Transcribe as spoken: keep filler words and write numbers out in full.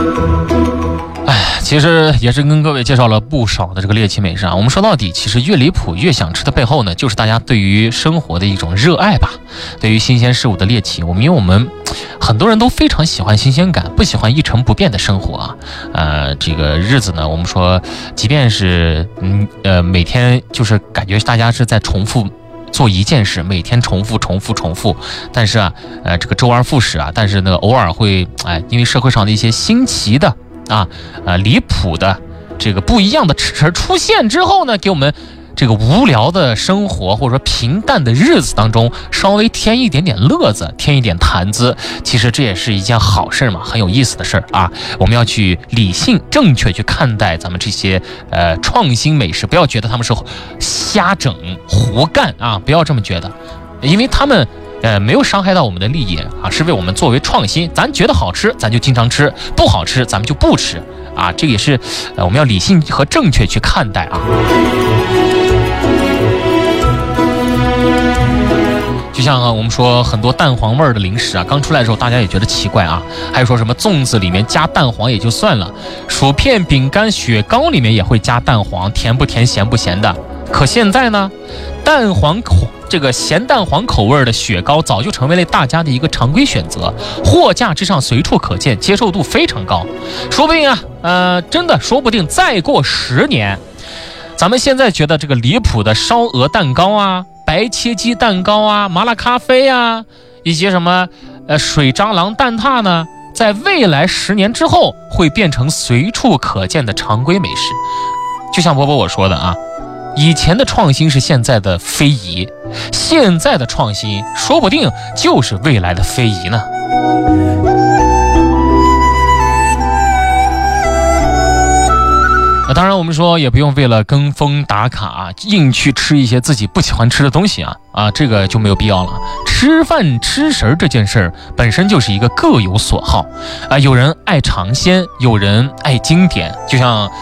其实也是跟各位介绍了不少的这个猎奇美食啊。我们说到底，其实越离谱越想吃的背后呢，就是大家对于生活的一种热爱吧，对于新鲜事物的猎奇。我们因为我们很多人都非常喜欢新鲜感，不喜欢一成不变的生活啊。呃，这个日子呢，我们说，即便是嗯呃每天就是感觉大家是在重复做一件事，每天重复重复重复，但是啊，呃，这个周而复始啊，但是呢，偶尔会哎，因为社会上的一些新奇的。啊，呃，离谱的这个不一样的词出现之后呢，给我们这个无聊的生活或者说平淡的日子当中稍微添一点点乐子，添一点谈资，其实这也是一件好事嘛，很有意思的事儿啊。我们要去理性正确去看待咱们这些呃创新美食，不要觉得他们是瞎整胡干啊，不要这么觉得，因为他们。呃，没有伤害到我们的利益啊，是为我们作为创新，咱觉得好吃，咱就经常吃；不好吃，咱们就不吃啊。这个也是，呃，我们要理性和正确去看待啊。就像啊，我们说很多蛋黄味儿的零食啊，刚出来的时候大家也觉得奇怪啊。还有说什么粽子里面加蛋黄也就算了，薯片、饼干、雪糕里面也会加蛋黄，甜不甜、咸不咸的。可现在呢，蛋黄口这个咸蛋黄口味的雪糕早就成为了大家的一个常规选择，货架之上随处可见，接受度非常高。说不定啊，呃，真的说不定再过十年，咱们现在觉得这个离谱的烧鹅蛋糕啊、白切鸡蛋糕啊、麻辣咖啡啊，一些什么呃水蟑螂蛋挞呢，在未来十年之后会变成随处可见的常规美食。就像波波我说的啊。以前的创新是现在的非遗，现在的创新说不定就是未来的非遗呢。那当然我们说也不用为了跟风打卡啊，硬去吃一些自己不喜欢吃的东西啊啊，这个就没有必要了。吃饭吃食这件事儿本身就是一个各有所好啊，有人爱尝鲜，有人爱经典，就像